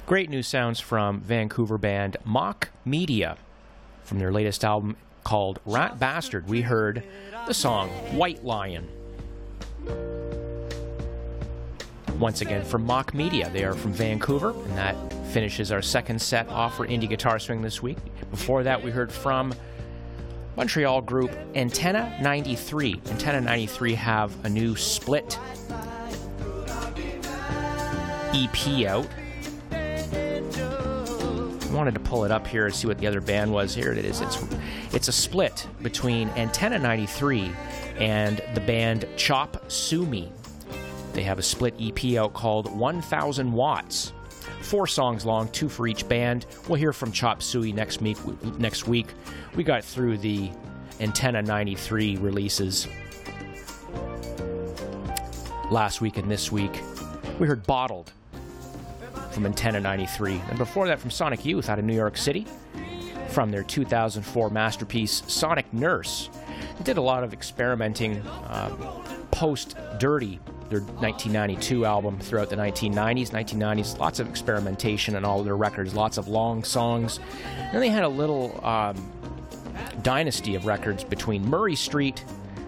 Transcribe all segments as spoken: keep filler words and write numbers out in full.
Great new sounds from Vancouver band Mock Media. From their latest album called Rat Bastard, we heard the song White Lion. Once again from Mock Media. They are from Vancouver, and that finishes our second set off for Indie Guitar Swing this week. Before that, we heard from Montreal group Antenna ninety-three. Antenna ninety-three have a new split E P out. I wanted to pull it up here and see what the other band was. Here it is. It's it's a split between Antenna ninety-three and the band Chop Suey. They have a split E P out called one thousand watts. Four songs long, two for each band. We'll hear from Chop Suey next week. Next week, we got through the Antenna ninety-three releases last week, and this week we heard Bottled from Antenna ninety-three. And before that, from Sonic Youth out of New York City, from their two thousand four masterpiece, Sonic Nurse. They did a lot of experimenting uh, post-Dirty, their nineteen ninety-two album, throughout the nineteen nineties. nineteen nineties, lots of experimentation on all of their records, lots of long songs. And they had a little um, dynasty of records between Murray Street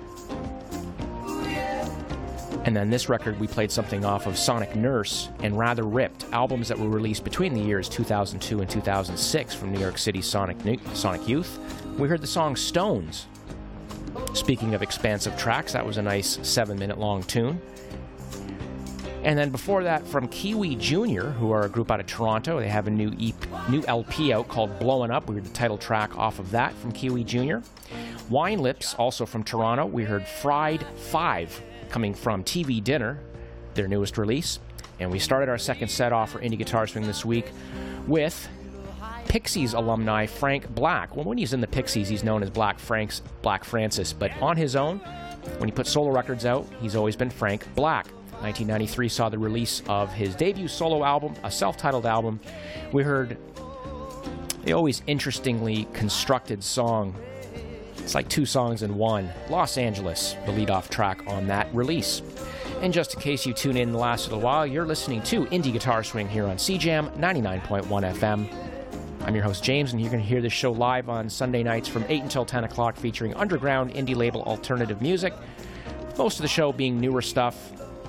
and then this record. We played something off of Sonic Nurse and Rather Ripped, albums that were released between the years two thousand two and two thousand six from New York City Sonic, Sonic Youth. We heard the song Stones. Speaking of expansive tracks, that was a nice seven-minute long tune. And then before that, from Kiwi Junior, who are a group out of Toronto, they have a new E P, new L P out called Blowin' Up. We heard the title track off of that from Kiwi Junior Wine Lips, also from Toronto, we heard Fried Five, coming from T V Dinner, their newest release. And we started our second set off for Indie Guitar Swing this week with Pixies alumni Frank Black. Well, when he's in the Pixies, he's known as Black Frank's Black Francis, but on his own, when he puts solo records out, he's always been Frank Black. nineteen ninety-three saw the release of his debut solo album, a self-titled album. We heard the always interestingly constructed song. It's like two songs in one. Los Angeles, the lead-off track on that release. And just in case you tune in the last little while, you're listening to Indie Guitar Swing here on C Jam ninety-nine point one F M. I'm your host, James, and you're going to hear this show live on Sunday nights from eight until ten o'clock, featuring underground indie label alternative music. Most of the show being newer stuff,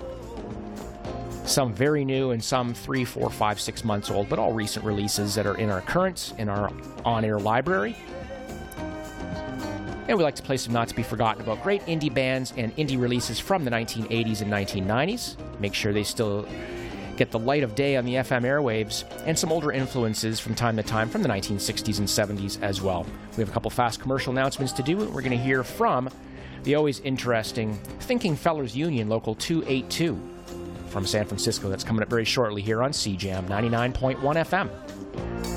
some very new and some three, four, five, six months old, but all recent releases that are in our current, in our on-air library. And we like to play some not to be forgotten about great indie bands and indie releases from the nineteen eighties and nineteen nineties. Make sure they still get the light of day on the F M airwaves, and some older influences from time to time from the nineteen sixties and seventies as well. We have a couple fast commercial announcements to do. We're going to hear from the always interesting Thinking Fellers Union Local two eighty-two from San Francisco. That's coming up very shortly here on C Jam ninety-nine point one F M.